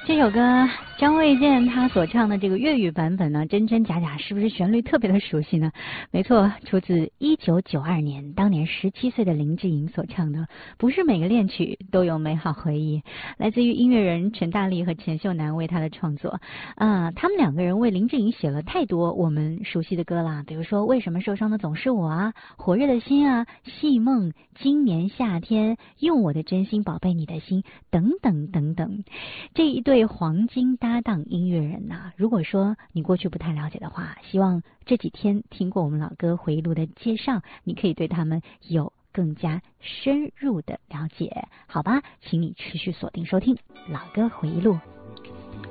这首歌张卫健他所唱的这个粤语版本呢，真真假假，是不是旋律特别的熟悉呢？没错，出自1992年，当年17岁的林志颖所唱的。不是每个恋曲都有美好回忆，来自于音乐人陈大力和钱秀楠为他的创作。他们两个人为林志颖写了太多我们熟悉的歌啦，比如说为什么受伤的总是我啊，火热的心啊，戏梦，今年夏天，用我的真心宝贝你的心，等等等等。这一对黄金搭档音乐人呐，如果说你过去不太了解的话，希望这几天听过我们老歌回忆录的介绍，你可以对他们有更加深入的了解，好吧？请你持续锁定收听老歌回忆录。